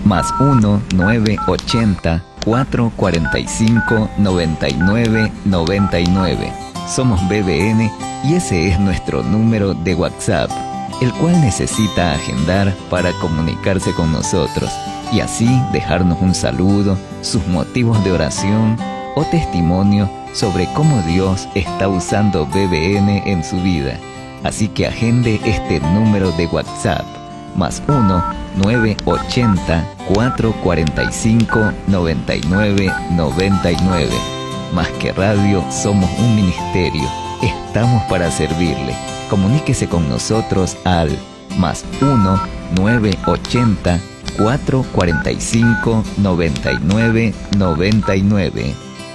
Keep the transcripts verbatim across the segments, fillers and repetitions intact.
más uno nueve ochenta, cuatrocientos cuarenta y cinco, noventa y nueve, noventa y nueve. Somos B B N y ese es nuestro número de WhatsApp, el cual necesita agendar para comunicarse con nosotros y así dejarnos un saludo, sus motivos de oración o testimonio sobre cómo Dios está usando B B N en su vida. Así que agende este número de WhatsApp, más uno nueve ochenta, cuatrocientos cuarenta y cinco, noventa y nueve, noventa y nueve. Más que radio, somos un ministerio. Estamos para servirle. Comuníquese con nosotros al más uno nueve ochenta, cuatrocientos cuarenta y cinco, noventa y nueve, noventa y nueve.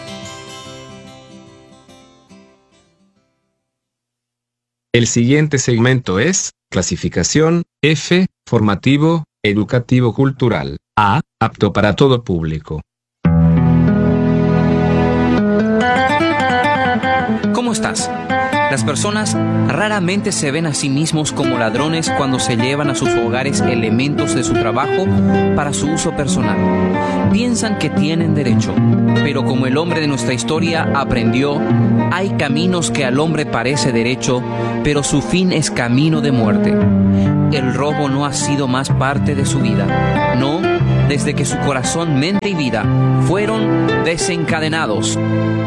El siguiente segmento es clasificación F, formativo, educativo cultural. A, apto para todo público. ¿Cómo estás? Las personas raramente se ven a sí mismos como ladrones cuando se llevan a sus hogares elementos de su trabajo para su uso personal. Piensan que tienen derecho, pero como el hombre de nuestra historia aprendió, hay caminos que al hombre parece derecho, pero su fin es camino de muerte. El robo no ha sido más parte de su vida. No, desde que su corazón, mente y vida fueron desencadenados.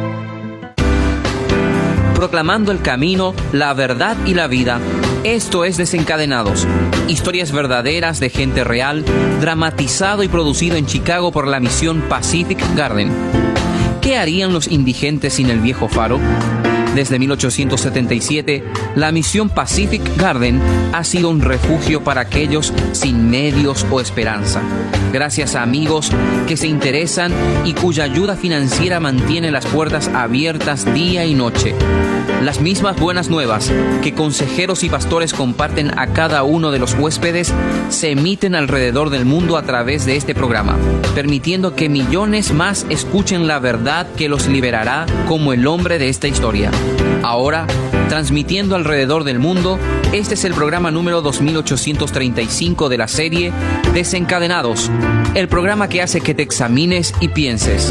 Proclamando el camino, la verdad y la vida. Esto es Desencadenados. Historias verdaderas de gente real, dramatizado y producido en Chicago por la misión Pacific Garden. ¿Qué harían los indigentes sin el viejo faro? Desde mil ochocientos setenta y siete, la misión Pacific Garden ha sido un refugio para aquellos sin medios o esperanza. Gracias a amigos que se interesan y cuya ayuda financiera mantiene las puertas abiertas día y noche. Las mismas buenas nuevas que consejeros y pastores comparten a cada uno de los huéspedes se emiten alrededor del mundo a través de este programa, permitiendo que millones más escuchen la verdad que los liberará como el hombre de esta historia. Ahora, transmitiendo alrededor del mundo, este es el programa número dos mil ochocientos treinta y cinco de la serie Desencadenados, el programa que hace que te examines y pienses.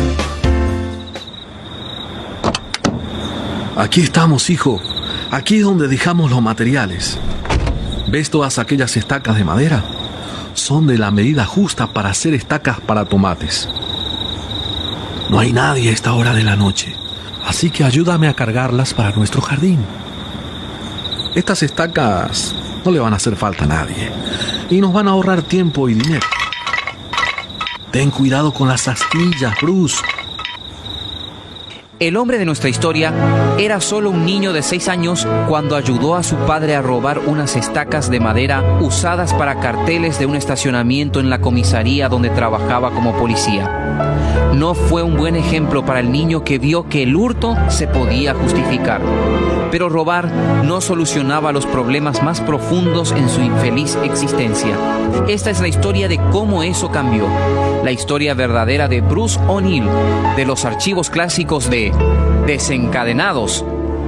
Aquí estamos, hijo. Aquí es donde dejamos los materiales. ¿Ves todas aquellas estacas de madera? Son de la medida justa para hacer estacas para tomates. No hay nadie a esta hora de la noche, así que ayúdame a cargarlas para nuestro jardín. Estas estacas no le van a hacer falta a nadie y nos van a ahorrar tiempo y dinero. Ten cuidado con las astillas, Bruce. El hombre de nuestra historia era solo un niño de seis años cuando ayudó a su padre a robar unas estacas de madera usadas para carteles de un estacionamiento en la comisaría donde trabajaba como policía. No fue un buen ejemplo para el niño que vio que el hurto se podía justificar. Pero robar no solucionaba los problemas más profundos en su infeliz existencia. Esta es la historia de cómo eso cambió. La historia verdadera de Bruce O'Neill, de los archivos clásicos de Desencadenados.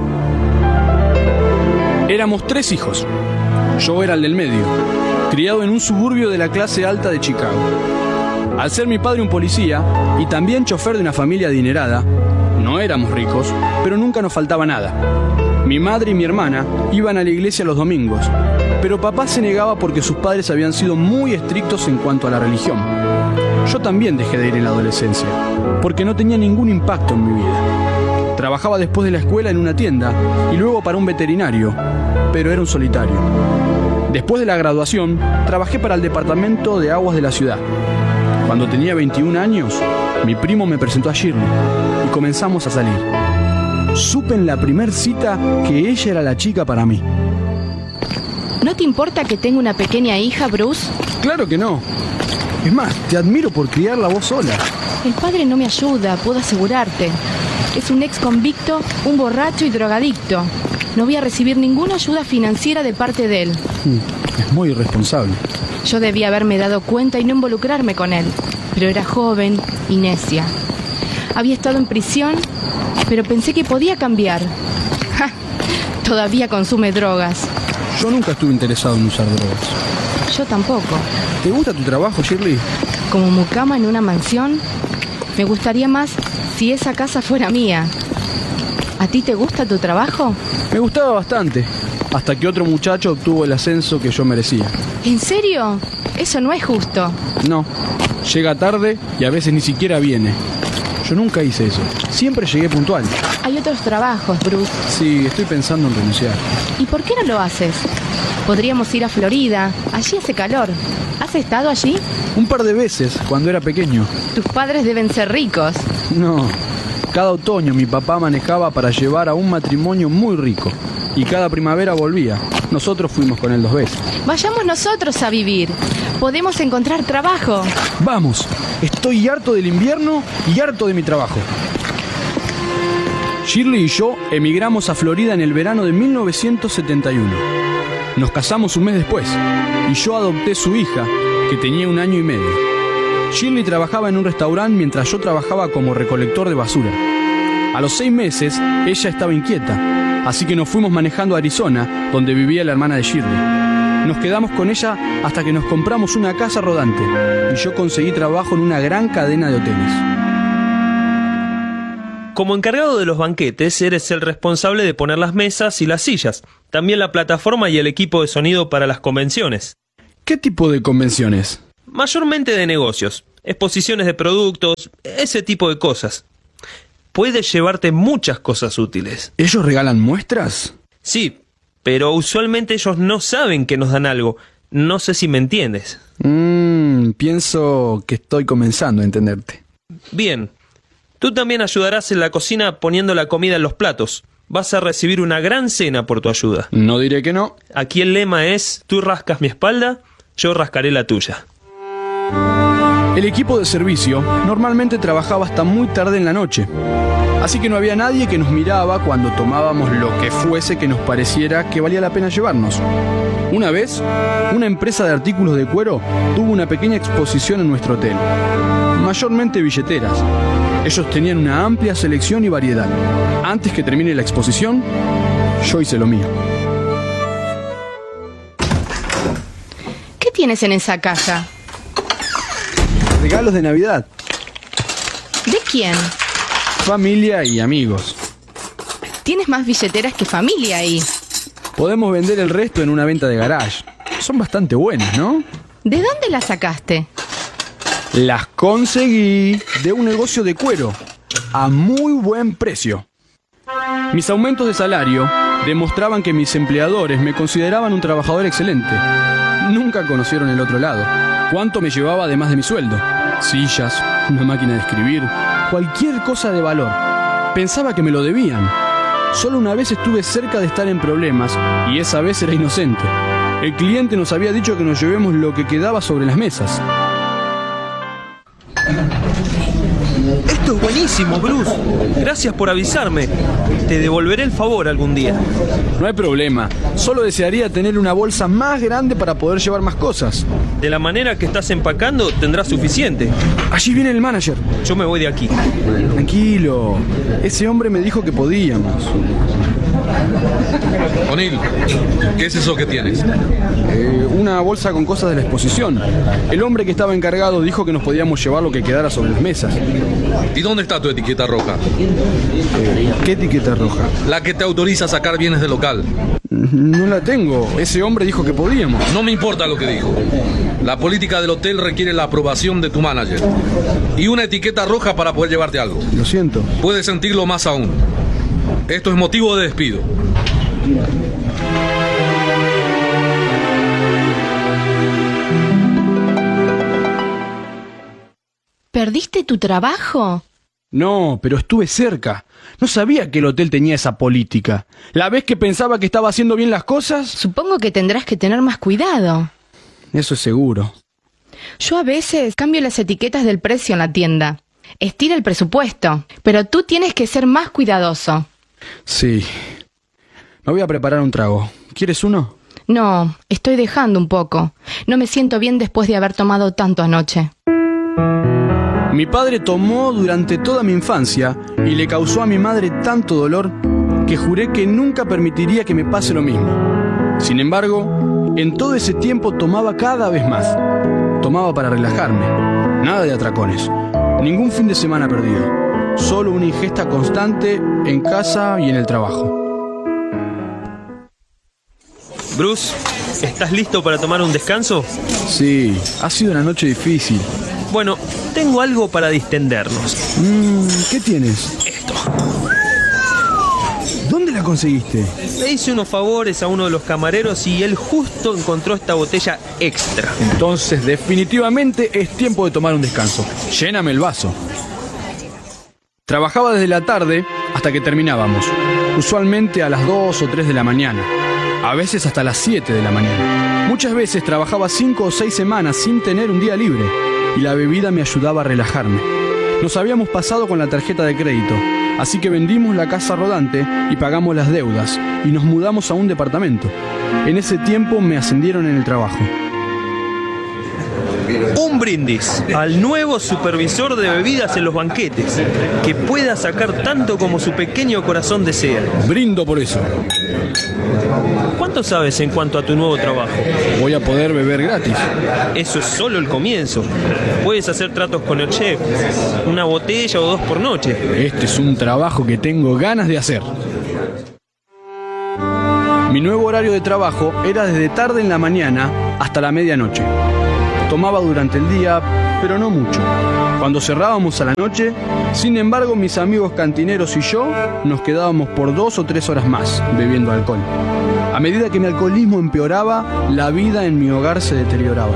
Éramos tres hijos. Yo era el del medio, criado en un suburbio de la clase alta de Chicago. Al ser mi padre un policía y también chofer de una familia adinerada, no éramos ricos, pero nunca nos faltaba nada. Mi madre y mi hermana iban a la iglesia los domingos, pero papá se negaba porque sus padres habían sido muy estrictos en cuanto a la religión. Yo también dejé de ir en la adolescencia, porque no tenía ningún impacto en mi vida. Trabajaba después de la escuela en una tienda y luego para un veterinario, pero era un solitario. Después de la graduación, trabajé para el departamento de aguas de la ciudad. Cuando tenía veintiún años, mi primo me presentó a Shirley y comenzamos a salir. Supe en la primer cita que ella era la chica para mí. ¿No te importa que tenga una pequeña hija, Bruce? Claro que no. Es más, te admiro por criarla vos sola. El padre no me ayuda, puedo asegurarte. Es un ex convicto, un borracho y drogadicto. No voy a recibir ninguna ayuda financiera de parte de él. Es muy irresponsable. Yo debía haberme dado cuenta y no involucrarme con él, pero era joven y necia. Había estado en prisión, pero pensé que podía cambiar. ¡Ja! Todavía consume drogas. Yo nunca estuve interesado en usar drogas. Yo tampoco. ¿Te gusta tu trabajo, Shirley? como mucama en una mansión. Me gustaría más si esa casa fuera mía. ¿A ti te gusta tu trabajo? Me gustaba bastante, hasta que otro muchacho obtuvo el ascenso que yo merecía. ¿En serio? Eso no es justo. No, llega tarde y a veces ni siquiera viene. Yo nunca hice eso, siempre llegué puntual. Hay otros trabajos, Bruce. Sí, estoy pensando en renunciar. ¿Y por qué no lo haces? Podríamos ir a Florida, allí hace calor. ¿Has estado allí? Un par de veces, cuando era pequeño. Tus padres deben ser ricos. No, cada otoño mi papá manejaba para llevar a un matrimonio muy rico. Y cada primavera volvía. Nosotros fuimos con él dos veces. Vayamos nosotros a vivir. Podemos encontrar trabajo. Vamos, estoy harto del invierno y harto de mi trabajo. Shirley y yo emigramos a Florida en el verano de mil novecientos setenta y uno. Nos casamos un mes después y yo adopté su hija, que tenía un año y medio. Shirley trabajaba en un restaurante mientras yo trabajaba como recolector de basura. A los seis meses, ella estaba inquieta, así que nos fuimos manejando a Arizona, donde vivía la hermana de Shirley. Nos quedamos con ella hasta que nos compramos una casa rodante y yo conseguí trabajo en una gran cadena de hoteles. Como encargado de los banquetes, eres el responsable de poner las mesas y las sillas, también la plataforma y el equipo de sonido para las convenciones. ¿Qué tipo de convenciones? Mayormente de negocios, exposiciones de productos, ese tipo de cosas. Puedes llevarte muchas cosas útiles. ¿Ellos regalan muestras? Sí, pero usualmente ellos no saben que nos dan algo. No sé si me entiendes. Mmm, pienso que estoy comenzando a entenderte. Bien. Tú también ayudarás en la cocina poniendo la comida en los platos. Vas a recibir una gran cena por tu ayuda. No diré que no. Aquí el lema es, tú rascas mi espalda, yo rascaré la tuya. El equipo de servicio normalmente trabajaba hasta muy tarde en la noche. Así que no había nadie que nos miraba cuando tomábamos lo que fuese que nos pareciera que valía la pena llevarnos. Una vez, una empresa de artículos de cuero tuvo una pequeña exposición en nuestro hotel. Mayormente billeteras. Ellos tenían una amplia selección y variedad. Antes que termine la exposición, yo hice lo mío. ¿Qué tienes en esa caja? Regalos de Navidad. ¿De quién? Familia y amigos. Tienes más billeteras que familia ahí. Podemos vender el resto en una venta de garage. Son bastante buenas, ¿no? ¿De dónde las sacaste? Las conseguí de un negocio de cuero, a muy buen precio. Mis aumentos de salario demostraban que mis empleadores me consideraban un trabajador excelente. Nunca conocieron el otro lado. ¿Cuánto me llevaba además de mi sueldo? Sillas, una máquina de escribir, cualquier cosa de valor. Pensaba que me lo debían. Solo una vez estuve cerca de estar en problemas, y esa vez era inocente. El cliente nos había dicho que nos llevemos lo que quedaba sobre las mesas. Esto es buenísimo, Bruce. Gracias por avisarme. Te devolveré el favor algún día. No hay problema. Solo desearía tener una bolsa más grande para poder llevar más cosas. De la manera que estás empacando, tendrás suficiente. Allí viene el manager. Yo me voy de aquí. Tranquilo. Ese hombre me dijo que podíamos. O'Neill, ¿qué es eso que tienes? Eh, una bolsa con cosas de la exposición. El hombre que estaba encargado dijo que nos podíamos llevar lo que quedara sobre las mesas. ¿Y dónde está tu etiqueta roja? Eh, ¿Qué etiqueta roja? La que te autoriza a sacar bienes del local. No la tengo. Ese hombre dijo que podíamos. No me importa lo que dijo. La política del hotel requiere la aprobación de tu manager. Y una etiqueta roja para poder llevarte algo. Lo siento. Puedes sentirlo más aún. Esto es motivo de despido. ¿Perdiste tu trabajo? No, pero estuve cerca. No sabía que el hotel tenía esa política. La vez que pensaba que estaba haciendo bien las cosas... Supongo que tendrás que tener más cuidado. Eso es seguro. Yo a veces cambio las etiquetas del precio en la tienda. Estira el presupuesto, pero tú tienes que ser más cuidadoso. Sí. Me voy a preparar un trago. ¿Quieres uno? No, estoy dejando un poco. No me siento bien después de haber tomado tanto anoche. Mi padre tomó durante toda mi infancia y le causó a mi madre tanto dolor que juré que nunca permitiría que me pase lo mismo. Sin embargo, en todo ese tiempo tomaba cada vez más. tomaba para relajarme. Nada de atracones. Ningún fin de semana perdido. Solo una ingesta constante en casa y en el trabajo. Bruce, ¿estás listo para tomar un descanso? Sí, ha sido una noche difícil. Bueno, tengo algo para distendernos. Mm, ¿Qué tienes? Esto. ¿Dónde la conseguiste? Le hice unos favores a uno de los camareros y él justo encontró esta botella extra. Entonces, definitivamente es tiempo de tomar un descanso. Lléname el vaso. Trabajaba desde la tarde hasta que terminábamos, usualmente a las dos o tres de la mañana, a veces hasta las siete de la mañana. Muchas veces trabajaba cinco o seis semanas sin tener un día libre y la bebida me ayudaba a relajarme. Nos habíamos pasado con la tarjeta de crédito, así que vendimos la casa rodante y pagamos las deudas y nos mudamos a un departamento. En ese tiempo me ascendieron en el trabajo. Un brindis al nuevo supervisor de bebidas en los banquetes, que pueda sacar tanto como su pequeño corazón desea. Brindo por eso. ¿Cuánto sabes en cuanto a tu nuevo trabajo? Voy a poder beber gratis. Eso es solo el comienzo. Puedes hacer tratos con el chef, una botella o dos por noche. Este es un trabajo que tengo ganas de hacer. Mi nuevo horario de trabajo era desde tarde en la mañana hasta la medianoche. Tomaba durante el día, pero no mucho. Cuando cerrábamos a la noche, sin embargo, mis amigos cantineros y yo nos quedábamos por dos o tres horas más bebiendo alcohol. A medida que mi alcoholismo empeoraba, la vida en mi hogar se deterioraba.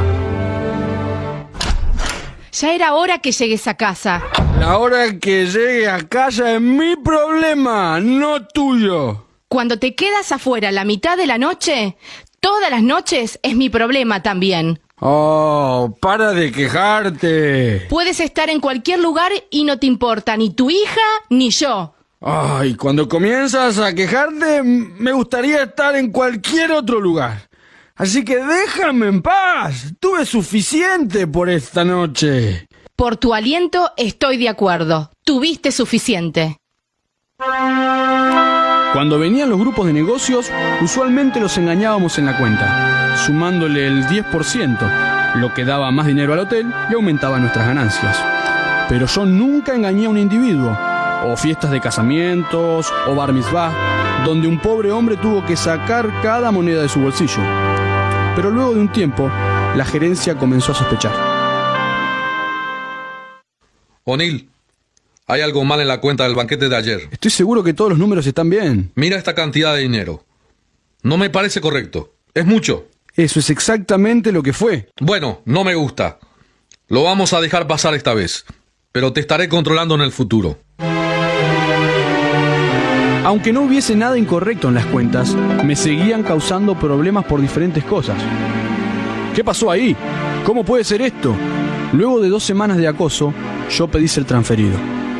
Ya era hora que llegues a casa. La hora que llegue a casa es mi problema, no tuyo. Cuando te quedas afuera la mitad de la noche, todas las noches es mi problema también. Oh, para de quejarte. Puedes estar en cualquier lugar y no te importa ni tu hija ni yo. Ay, cuando comienzas a quejarte, me gustaría estar en cualquier otro lugar. Así que déjame en paz. Tuve suficiente por esta noche. Por tu aliento estoy de acuerdo. Tuviste suficiente. Cuando venían los grupos de negocios, usualmente los engañábamos en la cuenta, sumándole el diez por ciento, lo que daba más dinero al hotel y aumentaba nuestras ganancias. Pero yo nunca engañé a un individuo, o fiestas de casamientos, o bar mitzvah, donde un pobre hombre tuvo que sacar cada moneda de su bolsillo. Pero luego de un tiempo, la gerencia comenzó a sospechar. O'Neill, hay algo mal en la cuenta del banquete de ayer. Estoy seguro que todos los números están bien. Mira esta cantidad de dinero. No me parece correcto. Es mucho. Eso es exactamente lo que fue. Bueno, no me gusta. Lo vamos a dejar pasar esta vez, pero te estaré controlando en el futuro. Aunque no hubiese nada incorrecto en las cuentas, me seguían causando problemas por diferentes cosas. ¿Qué pasó ahí? ¿Cómo puede ser esto? Luego de dos semanas de acoso, yo pedí ser transferido.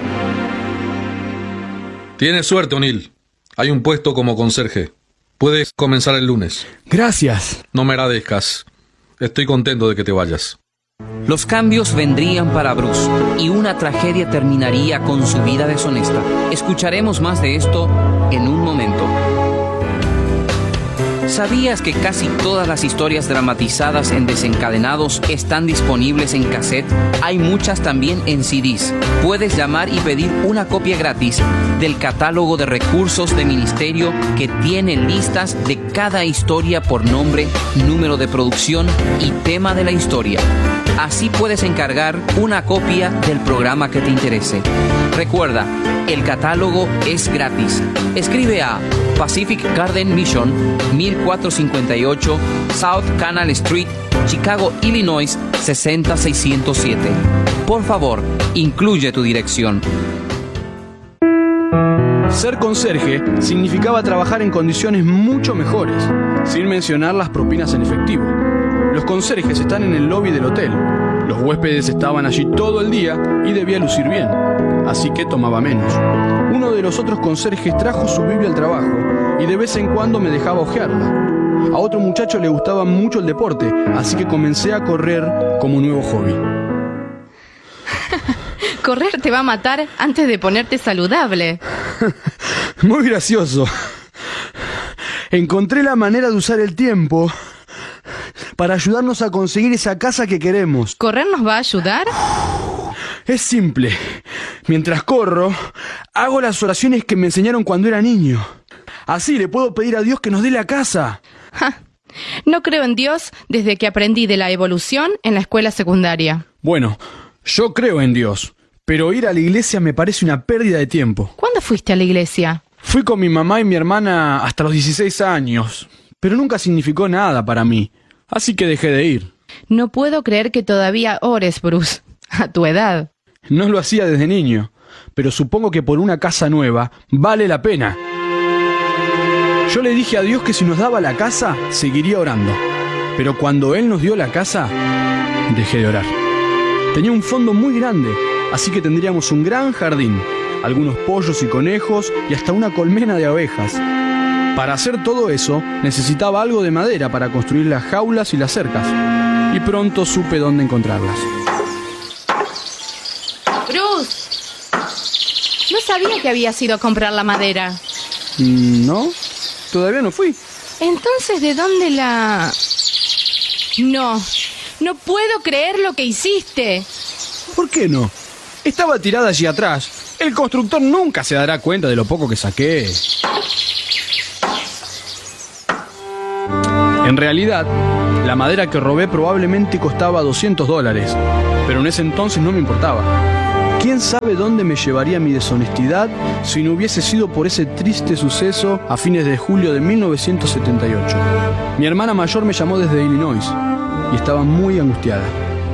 Tienes suerte, O'Neill. Hay un puesto como conserje. Puedes comenzar el lunes. Gracias. No me agradezcas. Estoy contento de que te vayas. Los cambios vendrían para Bruce y una tragedia terminaría con su vida deshonesta. Escucharemos más de esto en un momento. ¿Sabías que casi todas las historias dramatizadas en Desencadenados están disponibles en cassette? Hay muchas también en C Ds. Puedes llamar y pedir una copia gratis del catálogo de recursos de ministerio que tiene listas de cada historia por nombre, número de producción y tema de la historia. Así puedes encargar una copia del programa que te interese. Recuerda, el catálogo es gratis. Escribe a Pacific Garden Mission, mil cuatrocientos cincuenta y ocho South Canal Street, Chicago, Illinois, seis cero seis cero siete. Por favor, incluye tu dirección. Ser conserje significaba trabajar en condiciones mucho mejores, sin mencionar las propinas en efectivo. Los conserjes están en el lobby del hotel. Los huéspedes estaban allí todo el día y debía lucir bien, así que tomaba menos. Uno de los otros conserjes trajo su Biblia al trabajo y de vez en cuando me dejaba hojearla. A otro muchacho le gustaba mucho el deporte, así que comencé a correr como nuevo hobby. Correr te va a matar antes de ponerte saludable. Muy gracioso. Encontré la manera de usar el tiempo para ayudarnos a conseguir esa casa que queremos. ¿Correr nos va a ayudar? Es simple. Mientras corro, hago las oraciones que me enseñaron cuando era niño. Así le puedo pedir a Dios que nos dé la casa. Ja, no creo en Dios desde que aprendí de la evolución en la escuela secundaria. Bueno, yo creo en Dios, pero ir a la iglesia me parece una pérdida de tiempo. ¿Cuándo fuiste a la iglesia? Fui con mi mamá y mi hermana hasta los dieciséis años, pero nunca significó nada para mí, así que dejé de ir. No puedo creer que todavía ores, Bruce, a tu edad. No lo hacía desde niño, pero supongo que por una casa nueva vale la pena. Yo le dije a Dios que si nos daba la casa, seguiría orando, pero cuando Él nos dio la casa, dejé de orar. Tenía un fondo muy grande, así que tendríamos un gran jardín, algunos pollos y conejos y hasta una colmena de abejas. Para hacer todo eso, necesitaba algo de madera para construir las jaulas y las cercas, y pronto supe dónde encontrarlas. Bruce, no sabía que habías ido a comprar la madera. ¿No? Todavía no fui. Entonces, ¿de dónde la...? No, no puedo creer lo que hiciste. ¿Por qué no? Estaba tirada allí atrás. El constructor nunca se dará cuenta de lo poco que saqué. En realidad, la madera que robé probablemente costaba doscientos dólares, pero en ese entonces no me importaba. ¿Quién sabe dónde me llevaría mi deshonestidad si no hubiese sido por ese triste suceso a fines de julio de mil novecientos setenta y ocho? Mi hermana mayor me llamó desde Illinois y estaba muy angustiada.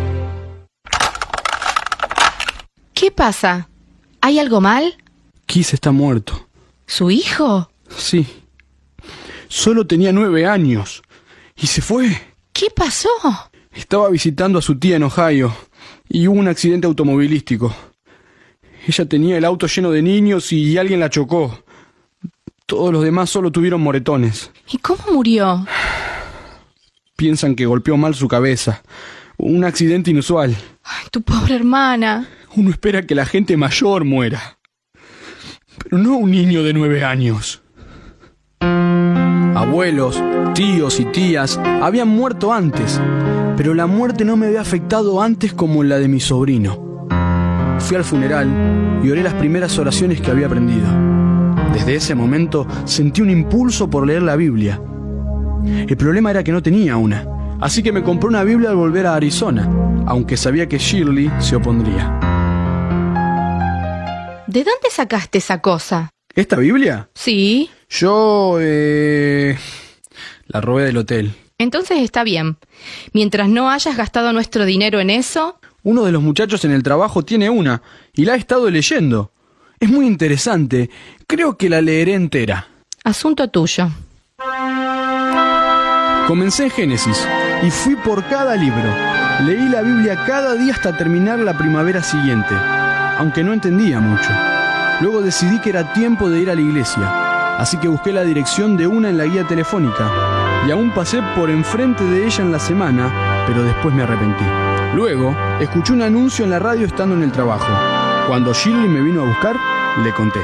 ¿Qué pasa? ¿Hay algo mal? Keith está muerto. ¿Su hijo? Sí. Solo tenía nueve años. Y se fue. ¿Qué pasó? Estaba visitando a su tía en Ohio y hubo un accidente automovilístico. Ella tenía el auto lleno de niños y alguien la chocó. Todos los demás solo tuvieron moretones. ¿Y cómo murió? Piensan que golpeó mal su cabeza. Un accidente inusual. Ay, tu pobre hermana. Uno espera que la gente mayor muera, pero no un niño de nueve años. Abuelos, tíos y tías habían muerto antes, pero la muerte no me había afectado antes como la de mi sobrino. Fui al funeral y oré las primeras oraciones que había aprendido. Desde ese momento sentí un impulso por leer la Biblia. El problema era que no tenía una, así que me compré una Biblia al volver a Arizona, aunque sabía que Shirley se opondría. ¿De dónde sacaste esa cosa? ¿Esta Biblia? Sí. Yo, eh... la robé del hotel. Entonces está bien. Mientras no hayas gastado nuestro dinero en eso... Uno de los muchachos en el trabajo tiene una, y la he estado leyendo. Es muy interesante. Creo que la leeré entera. Asunto tuyo. Comencé en Génesis, y fui por cada libro. Leí la Biblia cada día hasta terminar la primavera siguiente, aunque no entendía mucho. Luego decidí que era tiempo de ir a la iglesia, así que busqué la dirección de una en la guía telefónica, y aún pasé por enfrente de ella en la semana, pero después me arrepentí. Luego, escuché un anuncio en la radio estando en el trabajo. Cuando Shirley me vino a buscar, le conté.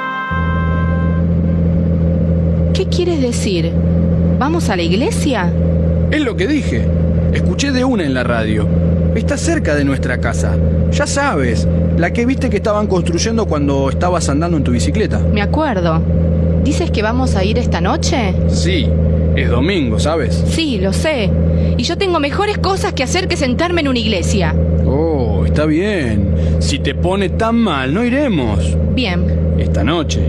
¿Qué quieres decir? ¿Vamos a la iglesia? Es lo que dije. Escuché de una en la radio. Está cerca de nuestra casa. Ya sabes, la que viste que estaban construyendo cuando estabas andando en tu bicicleta. Me acuerdo. ¿Dices que vamos a ir esta noche? Sí, es domingo, ¿sabes? Sí, lo sé. Y yo tengo mejores cosas que hacer que sentarme en una iglesia. Oh, está bien. Si te pone tan mal, no iremos. Bien. Esta noche.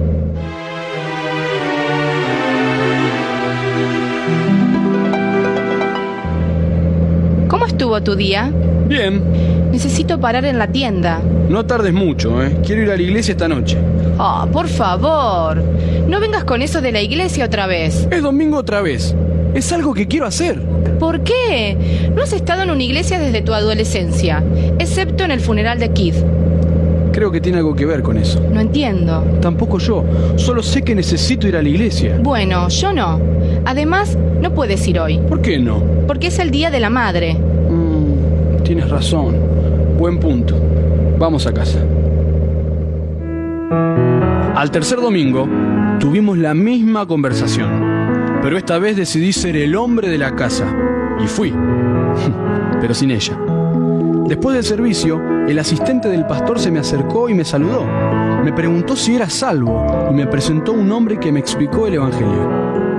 ¿Cómo estuvo tu día? Bien. Necesito parar en la tienda. No tardes mucho, ¿eh? Quiero ir a la iglesia esta noche. Oh, por favor. No vengas con eso de la iglesia otra vez. Es domingo otra vez. Es algo que quiero hacer. ¿Por qué? No has estado en una iglesia desde tu adolescencia, excepto en el funeral de Keith. Creo que tiene algo que ver con eso. No entiendo. Tampoco yo. Solo sé que necesito ir a la iglesia. Bueno, yo no. Además, no puedes ir hoy. ¿Por qué no? Porque es el Día de la Madre. Mm, tienes razón. Buen punto. Vamos a casa. Al tercer domingo, tuvimos la misma conversación. Pero esta vez decidí ser el hombre de la casa. Y fui, pero sin ella. Después del servicio, el asistente del pastor se me acercó y me saludó. Me preguntó si era salvo y me presentó un hombre que me explicó el Evangelio.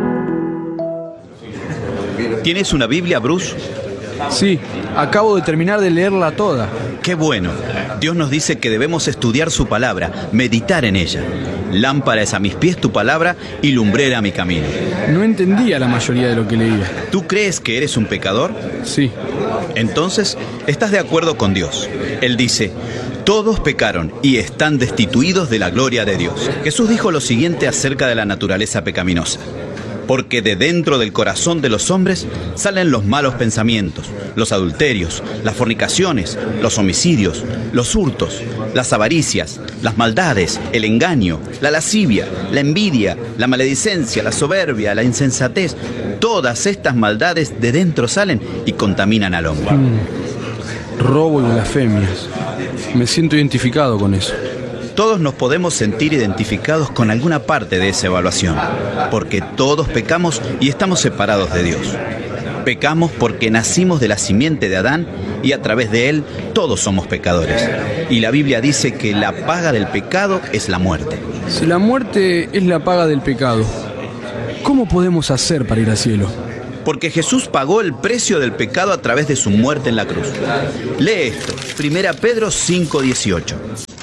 ¿Tienes una Biblia, Bruce? Sí, acabo de terminar de leerla toda. ¡Qué bueno! Dios nos dice que debemos estudiar su palabra, meditar en ella. Lámpara es a mis pies tu palabra y lumbrera a mi camino. No entendía la mayoría de lo que leía. ¿Tú crees que eres un pecador? Sí. Entonces, estás de acuerdo con Dios. Él dice: todos pecaron y están destituidos de la gloria de Dios. Jesús dijo lo siguiente acerca de la naturaleza pecaminosa: porque de dentro del corazón de los hombres salen los malos pensamientos, los adulterios, las fornicaciones, los homicidios, los hurtos, las avaricias, las maldades, el engaño, la lascivia, la envidia, la maledicencia, la soberbia, la insensatez. Todas estas maldades de dentro salen y contaminan al hombre. Mm. Robo y blasfemias. Me siento identificado con eso. Todos nos podemos sentir identificados con alguna parte de esa evaluación, porque todos pecamos y estamos separados de Dios. Pecamos porque nacimos de la simiente de Adán y a través de él todos somos pecadores. Y la Biblia dice que la paga del pecado es la muerte. Si la muerte es la paga del pecado, ¿cómo podemos hacer para ir al cielo? Porque Jesús pagó el precio del pecado a través de su muerte en la cruz. Lee esto, primera Pedro cinco dieciocho.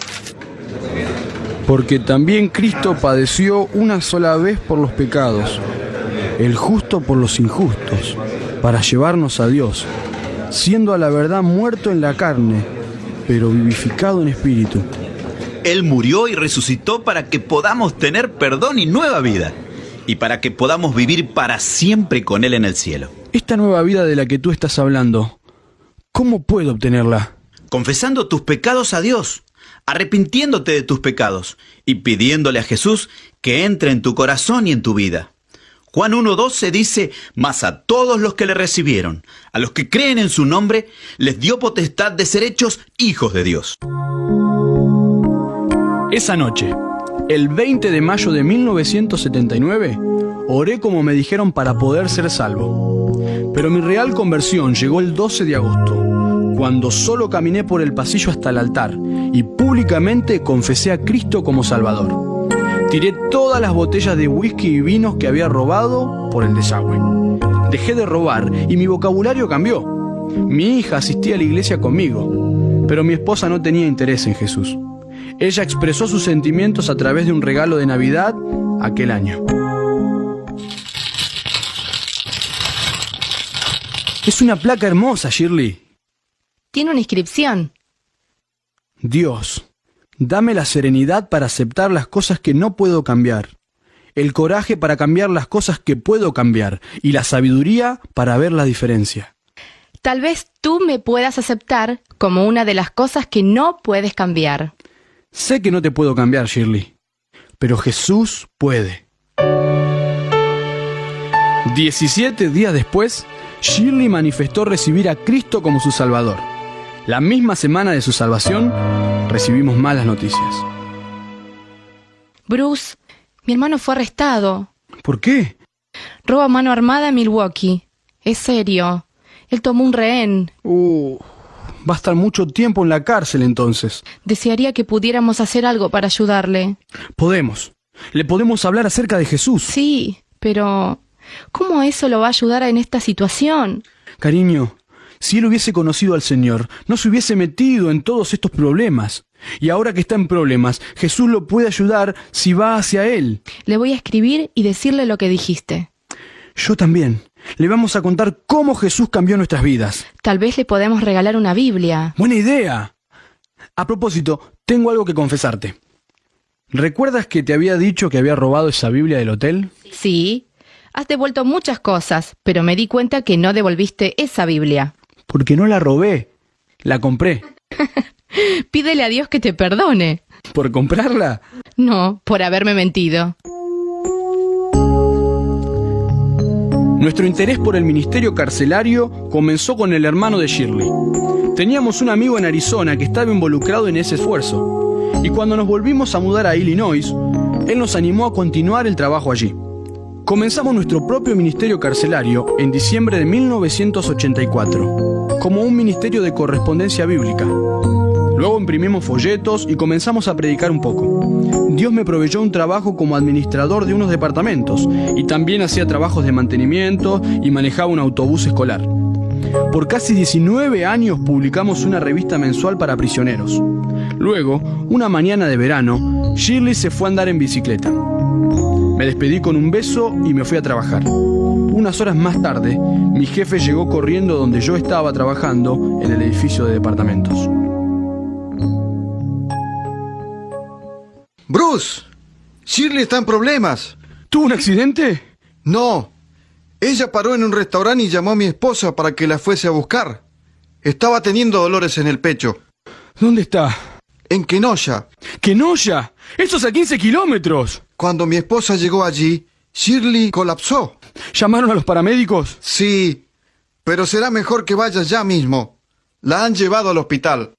Porque también Cristo padeció una sola vez por los pecados, el justo por los injustos, para llevarnos a Dios, siendo a la verdad muerto en la carne, pero vivificado en espíritu. Él murió y resucitó para que podamos tener perdón y nueva vida, y para que podamos vivir para siempre con Él en el cielo. Esta nueva vida de la que tú estás hablando, ¿cómo puedo obtenerla? Confesando tus pecados a Dios, arrepintiéndote de tus pecados y pidiéndole a Jesús que entre en tu corazón y en tu vida. Juan uno doce dice: mas a todos los que le recibieron, a los que creen en su nombre, les dio potestad de ser hechos hijos de Dios. Esa noche, el veinte de mayo de mil novecientos setenta y nueve, oré como me dijeron para poder ser salvo. Pero mi real conversión llegó el doce de agosto, cuando solo caminé por el pasillo hasta el altar y públicamente confesé a Cristo como Salvador. Tiré todas las botellas de whisky y vinos que había robado por el desagüe. Dejé de robar y mi vocabulario cambió. Mi hija asistía a la iglesia conmigo, pero mi esposa no tenía interés en Jesús. Ella expresó sus sentimientos a través de un regalo de Navidad aquel año. Es una placa hermosa, Shirley. Tiene una inscripción. Dios, dame la serenidad para aceptar las cosas que no puedo cambiar, el coraje para cambiar las cosas que puedo cambiar y la sabiduría para ver la diferencia. Tal vez tú me puedas aceptar como una de las cosas que no puedes cambiar. Sé que no te puedo cambiar, Shirley, pero Jesús puede. Diecisiete días después, Shirley manifestó recibir a Cristo como su Salvador. La misma semana de su salvación, recibimos malas noticias. Bruce, mi hermano fue arrestado. ¿Por qué? Roba a mano armada en Milwaukee. Es serio. Él tomó un rehén. Uh, va a estar mucho tiempo en la cárcel entonces. Desearía que pudiéramos hacer algo para ayudarle. Podemos. Le podemos hablar acerca de Jesús. Sí, pero ¿cómo eso lo va a ayudar en esta situación? Cariño, si él hubiese conocido al Señor, no se hubiese metido en todos estos problemas. Y ahora que está en problemas, Jesús lo puede ayudar si va hacia él. Le voy a escribir y decirle lo que dijiste. Yo también. Le vamos a contar cómo Jesús cambió nuestras vidas. Tal vez le podemos regalar una Biblia. ¡Buena idea! A propósito, tengo algo que confesarte. ¿Recuerdas que te había dicho que había robado esa Biblia del hotel? Sí. Has devuelto muchas cosas, pero me di cuenta que no devolviste esa Biblia. Porque no la robé. La compré. Pídele a Dios que te perdone. ¿Por comprarla? No, por haberme mentido. Nuestro interés por el ministerio carcelario comenzó con el hermano de Shirley. Teníamos un amigo en Arizona que estaba involucrado en ese esfuerzo. Y cuando nos volvimos a mudar a Illinois, él nos animó a continuar el trabajo allí. Comenzamos nuestro propio ministerio carcelario en diciembre de mil novecientos ochenta y cuatro, como un ministerio de correspondencia bíblica. Luego imprimimos folletos y comenzamos a predicar un poco. Dios me proveyó un trabajo como administrador de unos departamentos y también hacía trabajos de mantenimiento y manejaba un autobús escolar. Por casi diecinueve años publicamos una revista mensual para prisioneros. Luego, una mañana de verano, Shirley se fue a andar en bicicleta. Me despedí con un beso y me fui a trabajar. Unas horas más tarde, mi jefe llegó corriendo donde yo estaba trabajando en el edificio de departamentos. Bruce, Shirley está en problemas. ¿Tuvo un accidente? No. Ella paró en un restaurante y llamó a mi esposa para que la fuese a buscar. Estaba teniendo dolores en el pecho. ¿Dónde está? En Kenosha. ¿Kenosha? ¡Eso es a quince kilómetros! Cuando mi esposa llegó allí, Shirley colapsó. ¿Llamaron a los paramédicos? Sí, pero será mejor que vayas ya mismo. La han llevado al hospital.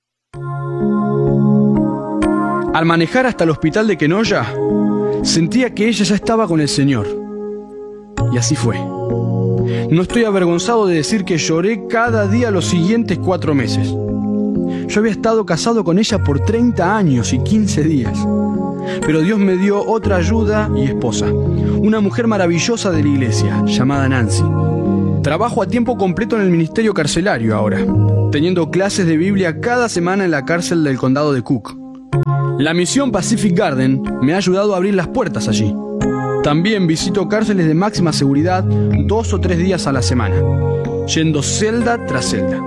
Al manejar hasta el hospital de Kenosha, sentía que ella ya estaba con el Señor. Y así fue. No estoy avergonzado de decir que lloré cada día los siguientes cuatro meses. Yo había estado casado con ella por treinta años y quince días. Pero Dios me dio otra ayuda y esposa, una mujer maravillosa de la iglesia, llamada Nancy. Trabajo a tiempo completo en el ministerio carcelario ahora, teniendo clases de Biblia cada semana en la cárcel del condado de Cook. La misión Pacific Garden me ha ayudado a abrir las puertas allí. También visito cárceles de máxima seguridad dos o tres días a la semana, yendo celda tras celda.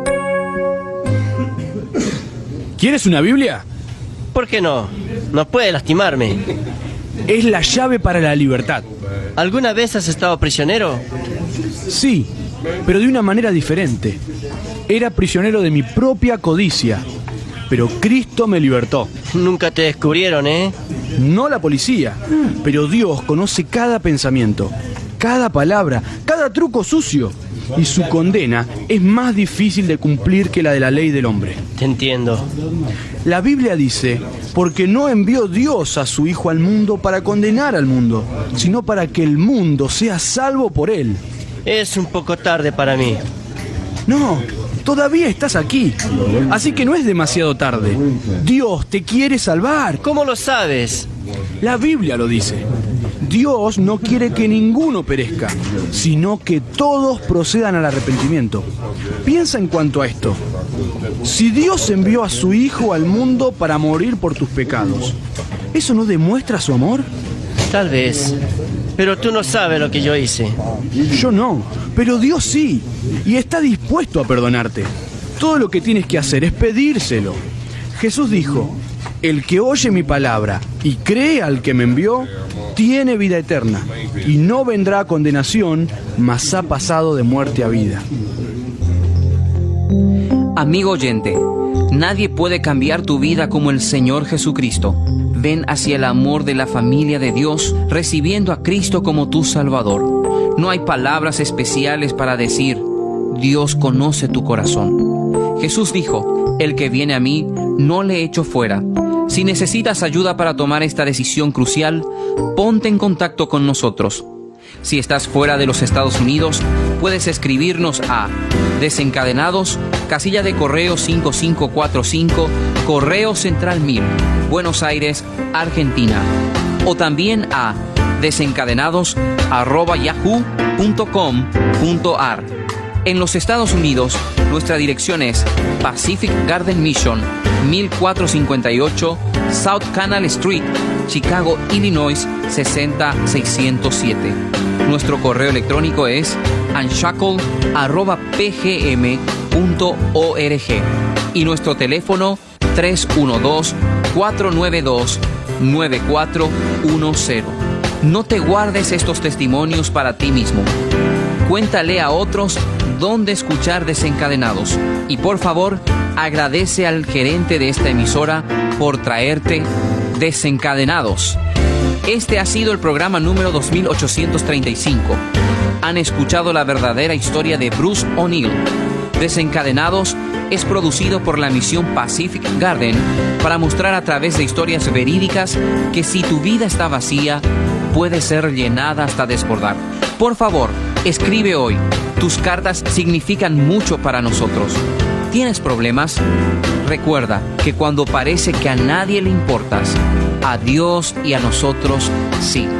¿Quieres una Biblia? ¿Por qué no? No puede lastimarme. Es la llave para la libertad. ¿Alguna vez has estado prisionero? Sí, pero de una manera diferente. Era prisionero de mi propia codicia, pero Cristo me libertó. Nunca te descubrieron, ¿eh? No la policía, pero Dios conoce cada pensamiento, cada palabra, cada truco sucio. Y su condena es más difícil de cumplir que la de la ley del hombre. Te entiendo. La Biblia dice, porque no envió Dios a su Hijo al mundo para condenar al mundo, sino para que el mundo sea salvo por él. Es un poco tarde para mí. No, todavía estás aquí, así que no es demasiado tarde. Dios te quiere salvar. ¿Cómo lo sabes? La Biblia lo dice. Dios no quiere que ninguno perezca, sino que todos procedan al arrepentimiento. Piensa en cuanto a esto. Si Dios envió a su Hijo al mundo para morir por tus pecados, ¿eso no demuestra su amor? Tal vez, pero tú no sabes lo que yo hice. Yo no, pero Dios sí, y está dispuesto a perdonarte. Todo lo que tienes que hacer es pedírselo. Jesús dijo, el que oye mi palabra y cree al que me envió, tiene vida eterna, y no vendrá a condenación, mas ha pasado de muerte a vida. Amigo oyente, nadie puede cambiar tu vida como el Señor Jesucristo. Ven hacia el amor de la familia de Dios, recibiendo a Cristo como tu Salvador. No hay palabras especiales para decir, Dios conoce tu corazón. Jesús dijo, el que viene a mí, no le echo fuera. Si necesitas ayuda para tomar esta decisión crucial, ponte en contacto con nosotros. Si estás fuera de los Estados Unidos, puedes escribirnos a Desencadenados, casilla de correo cinco cinco cuatro cinco, Correo Central mil, Buenos Aires, Argentina. O también a desencadenados arroba yahoo punto com punto ar. En los Estados Unidos, nuestra dirección es Pacific Garden Mission, mil cuatrocientos cincuenta y ocho South Canal Street, Chicago, Illinois, sesenta mil seiscientos siete. Nuestro correo electrónico es unshackle arroba p g m punto org y nuestro teléfono tres uno dos, cuatro nueve dos, nueve cuatro uno cero. No te guardes estos testimonios para ti mismo. Cuéntale a otros dónde escuchar Desencadenados. Y por favor, agradece al gerente de esta emisora por traerte Desencadenados. Este ha sido el programa número dos mil ochocientos treinta y cinco. Han escuchado la verdadera historia de Bruce O'Neill. Desencadenados es producido por la misión Pacific Garden para mostrar a través de historias verídicas que si tu vida está vacía, puede ser llenada hasta desbordar. Por favor, escribe hoy. Tus cartas significan mucho para nosotros. ¿Tienes problemas? Recuerda que cuando parece que a nadie le importas, a Dios y a nosotros sí.